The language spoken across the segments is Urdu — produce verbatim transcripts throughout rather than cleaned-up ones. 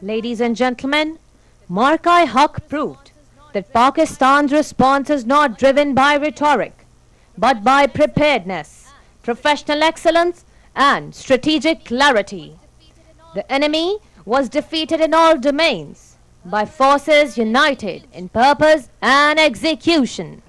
Ladies and gentlemen, Marka-e-Haq proved that Pakistan's response is not driven by rhetoric, but by preparedness, professional excellence, and strategic clarity. The enemy was defeated in all domains by forces united in purpose and execution.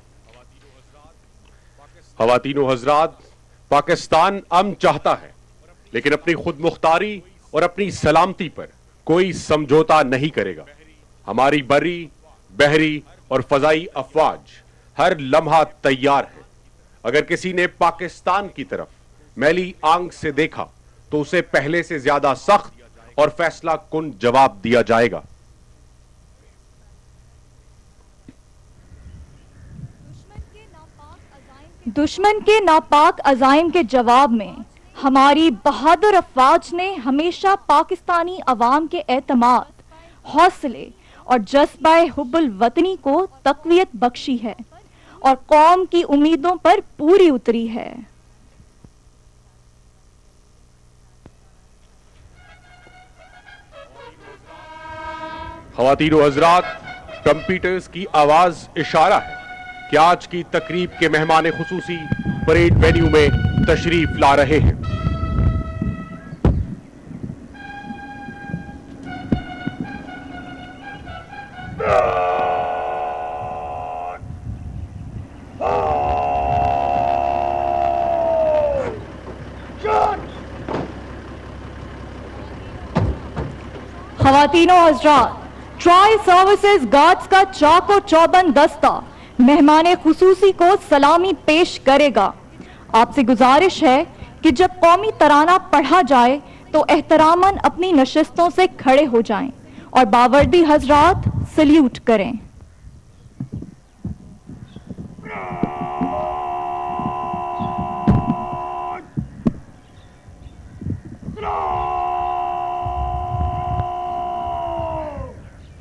خواتین و حضرات، پاکستان امن چاہتا ہے لیکن اپنی خود مختاری اور اپنی سلامتی پر کوئی سمجھوتا نہیں کرے گا. ہماری بری، بحری اور فضائی افواج ہر لمحہ تیار ہیں. اگر کسی نے پاکستان کی طرف میلی آنکھ سے دیکھا تو اسے پہلے سے زیادہ سخت اور فیصلہ کن جواب دیا جائے گا. دشمن کے ناپاک عزائم کے جواب میں ہماری بہادر افواج نے ہمیشہ پاکستانی عوام کے اعتماد، حوصلے اور جذبہ حب الوطنی کو تقویت بخشی ہے اور قوم کی امیدوں پر پوری اتری ہے. خواتین و حضرات، کمپیوٹرز کی آواز اشارہ ہے کہ آج کی تقریب کے مہمان خصوصی پریڈ وینیو میں تشریف لا رہے ہیں. خواتین و حضرات، ٹرائی سروسز گارڈز کا چاق و چوبند دستہ مہمان خصوصی کو سلامی پیش کرے گا. آپ سے گزارش ہے کہ جب قومی ترانہ پڑھا جائے تو احتراماً اپنی نشستوں سے کھڑے ہو جائیں اور باوردی حضرات سلیوٹ کریں.